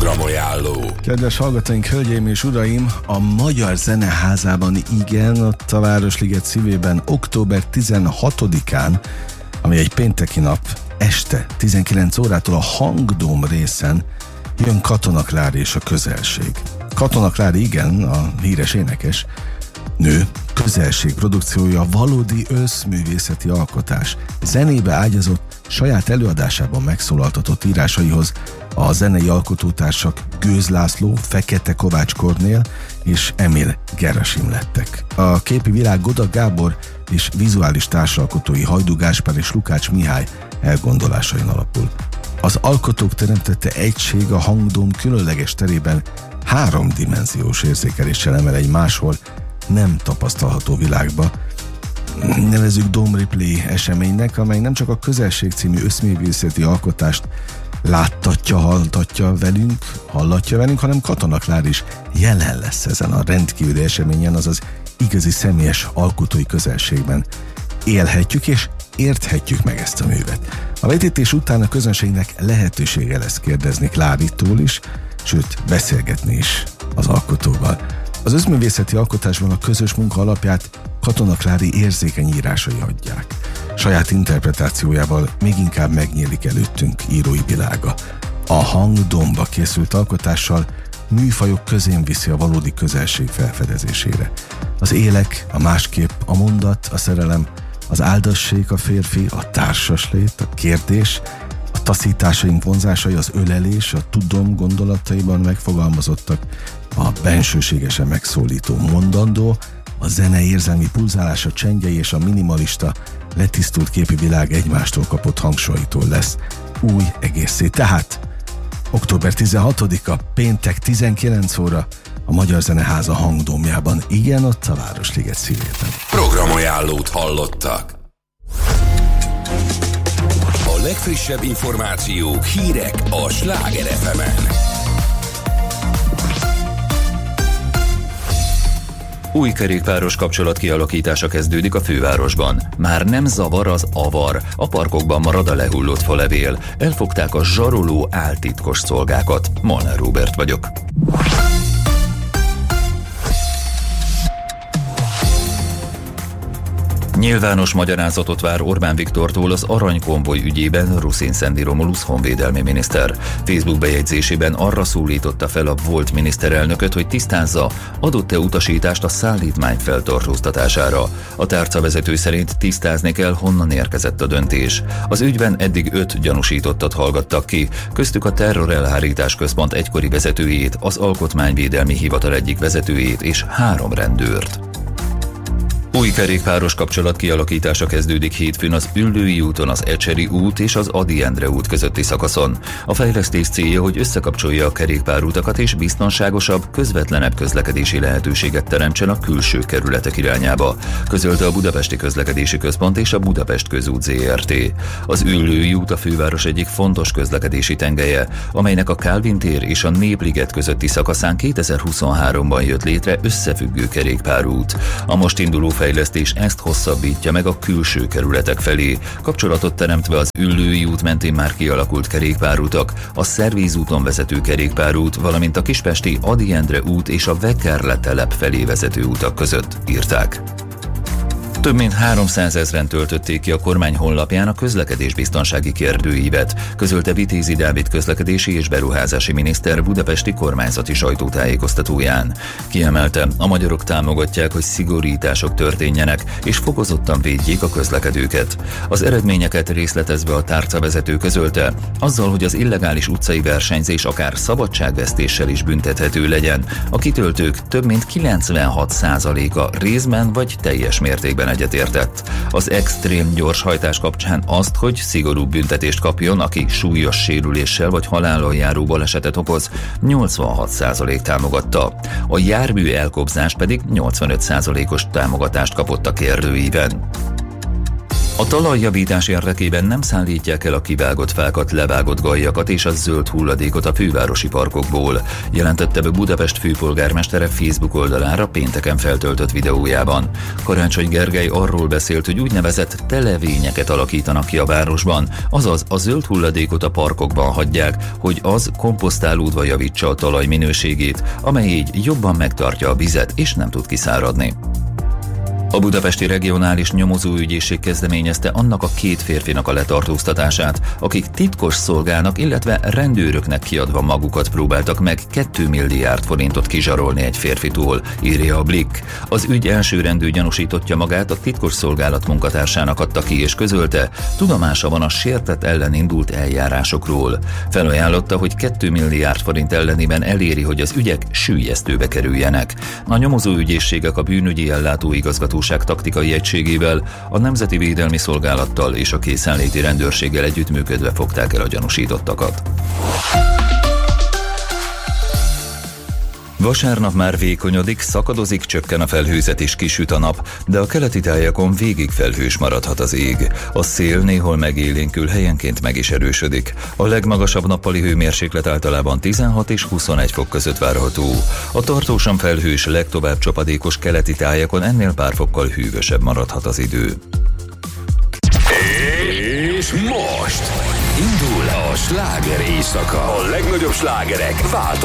Programajánló. Kedves hallgatóink, hölgyeim és uraim, a Magyar Zeneházában, igen, ott a Városliget szívében október 16-án, ami egy pénteki nap, este 19 órától a Hangdóm részen jön Katona Klári és a Közelség. Katona Klári, igen, a híres énekes nő, Közelség produkciója valódi összművészeti alkotás. Zenébe ágyazott, saját előadásában megszólaltatott írásaihoz a zenei alkotótársak Gőz László, Fekete Kovács Kornél és Emil Gerasim lettek. A képi világ Goda Gábor és vizuális társalkotói Hajdú Gáspár és Lukács Mihály elgondolásain alapul. Az alkotók teremtette egység a Hangdóm különleges terében háromdimenziós érzékeléssel emel egy máshol nem tapasztalható világba. Nevezzük Dome Replay eseménynek, amely nem csak a Közelség című összművészeti alkotást láttatja, hallatja velünk, hanem Katona Klári is jelen lesz ezen a rendkívüli eseményen, azaz igazi személyes alkotói közelségben élhetjük és érthetjük meg ezt a művet. A vetítés után a közönségnek lehetősége lesz kérdezni Klárítól is, sőt beszélgetni is az alkotóval. Az összművészeti alkotásban a közös munka alapját Katona Klári érzékeny írásai adják. Saját interpretációjával még inkább megnyílik előttünk írói világa. A Hangdómba készült alkotással műfajok közén viszi a valódi közelség felfedezésére. Az élek, a másképp, a mondat, a szerelem, az áldasség, a férfi, a társaslét, a kérdés, a taszításaink vonzásai, az ölelés, a tudom gondolataiban megfogalmazottak, a bensőségesen megszólító mondandó, a zene érzelmi pulzálása, csendjei és a minimalista, letisztult képi világ egymástól kapott hangsaitól lesz új egészé. Tehát október 16-a, péntek 19 óra a Magyar Zeneháza Hangdómjában, igen, ott a Városliget szívében. Programajánlót hallottak. A legfrissebb információk, hírek a Sláger FM-en. Új kerékpáros kapcsolat kialakítása kezdődik a fővárosban. Már nem zavar az avar, a parkokban marad a lehullott falevél. Elfogták a zsaroló áltitkos szolgákat. Molnár Róbert vagyok. Nyilvános magyarázatot vár Orbán Viktortól az aranykonvoj ügyében Ruszin Szendi Romulusz honvédelmi miniszter. Facebook bejegyzésében arra szólította fel a volt miniszterelnököt, hogy tisztázza, adott-e utasítást a szállítmány feltartóztatására. A tárcavezető szerint tisztázni kell, honnan érkezett a döntés. Az ügyben eddig 5 gyanúsítottat hallgattak ki, köztük a Terrorelhárítás Központ egykori vezetőjét, az Alkotmányvédelmi Hivatal egyik vezetőjét és 3 rendőrt. Új kerékpáros kapcsolat kialakítása kezdődik hétfőn az Üllői úton, az Ecseri út és az Ady Endre út közötti szakaszon. A fejlesztés célja, hogy összekapcsolja a kerékpárutakat és biztonságosabb, közvetlenebb közlekedési lehetőséget teremtsen a külső kerületek irányába, közölte a Budapesti Közlekedési Központ és a Budapest Közút Zrt. Az Üllői út a főváros egyik fontos közlekedési tengelye, amelynek a Kálvin tér és a Népliget közötti szakaszán 2023-ban jött létre összefüggő kerékpárút. A most induló fejlesztés ezt hosszabbítja meg a külső kerületek felé, kapcsolatot teremtve az Üllői út mentén már kialakult kerékpárutak, a Szervíz úton vezető kerékpárút, valamint a kispesti Ady Endre út és a Vekerle telep felé vezető utak között, írták. Több mint 300 000-en töltötték ki a kormány honlapján a közlekedésbiztonsági kérdőívet, közölte Vitézi Dávid közlekedési és beruházási miniszter budapesti kormányzati sajtótájékoztatóján. Kiemelte, a magyarok támogatják, hogy szigorítások történjenek, és fokozottan védjék a közlekedőket. Az eredményeket részletezve a tárcavezető közölte, azzal, hogy az illegális utcai versenyzés akár szabadságvesztéssel is büntethető legyen, a kitöltők több mint 96%-a részben vagy teljes mértékben egyetértett. Az extrém gyorshajtás kapcsán azt, hogy szigorúbb büntetést kapjon, aki súlyos sérüléssel vagy halállal járó balesetet okoz, 86% támogatta. A jármű elkobzás pedig 85%-os támogatást kapott a kérdőíven. A talajjavítás érdekében nem szállítják el a kivágott fákat, levágott galjakat és a zöld hulladékot a fővárosi parkokból, jelentette be Budapest főpolgármestere Facebook oldalára pénteken feltöltött videójában. Karácsony Gergely arról beszélt, hogy úgynevezett televényeket alakítanak ki a városban, azaz a zöld hulladékot a parkokban hagyják, hogy az komposztálódva javítsa a talaj minőségét, amely így jobban megtartja a vizet és nem tud kiszáradni. A budapesti regionális nyomozóügyészség kezdeményezte annak a 2 férfinak a letartóztatását, akik titkos szolgának, illetve rendőröknek kiadva magukat próbáltak meg 2 milliárd forintot kizsarolni egy férfitól, írja a Blick. Az ügy elsőrendű gyanúsítottja magát a titkos szolgálat munkatársának adta ki és közölte, tudomása van a sértett ellen indult eljárásokról. Felajánlotta, hogy 2 milliárd forint ellenében eléri, hogy az ügyek süllyesztőbe kerüljenek. A nyomozóügyészségek a bűnügyi ellátóigazgatóság taktikai egységével, a Nemzeti Védelmi Szolgálattal és a készenléti rendőrséggel együttműködve fogták el a gyanúsítottakat. Vasárnap már vékonyodik, szakadozik, csökken a felhőzet és kisüt a nap, de a keleti tájakon végig felhős maradhat az ég. A szél néhol megélénkül, helyenként meg is erősödik. A legmagasabb nappali hőmérséklet általában 16 és 21 fok között várható. A tartósan felhős, legtovább csapadékos keleti tájakon ennél pár fokkal hűvösebb maradhat az idő. És most indul a sláger éjszaka. A legnagyobb slágerek változnak.